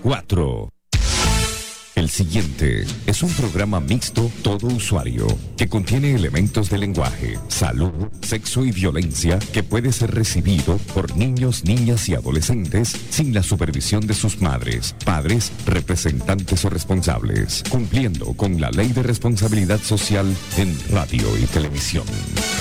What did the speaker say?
94. El siguiente es un programa mixto todo usuario que contiene elementos de lenguaje, salud, sexo y violencia que puede ser recibido por niños, niñas y adolescentes sin la supervisión de sus madres, padres, representantes o responsables, cumpliendo con la Ley de Responsabilidad Social en radio y televisión.